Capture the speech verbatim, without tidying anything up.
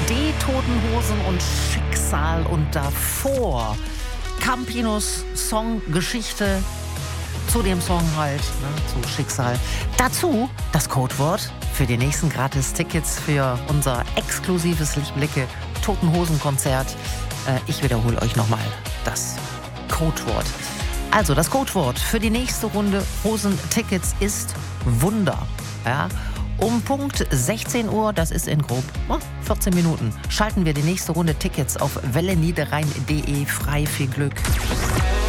Die Toten Hosen und Schicksal und davor Campinos Song Geschichte zu dem Song halt, ne, zu Schicksal. Dazu das Codewort für die nächsten Gratis-Tickets für unser exklusives Lichtblicke Toten Hosen Konzert. Äh, ich wiederhole euch nochmal das Codewort. Also das Codewort für die nächste Runde Hosentickets ist Wunder. Ja? Um Punkt sechzehn Uhr, das ist in grob oh, vierzehn Minuten, schalten wir die nächste Runde Tickets auf welle niederrhein punkt de frei. Viel Glück.